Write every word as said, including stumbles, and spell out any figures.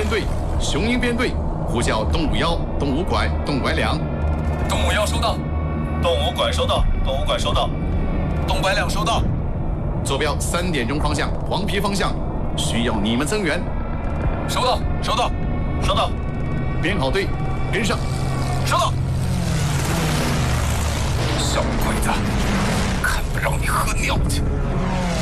编队，雄鹰编队，呼叫东五幺、东五拐、东拐两。 东五幺收到， 东五拐收到，东五拐收到， 东拐两收到。 坐标三点钟方向，黄陂方向，需要你们增援。 收到，收到， 收到。 编好队，跟上。 收到。小鬼子，看不让你喝尿去。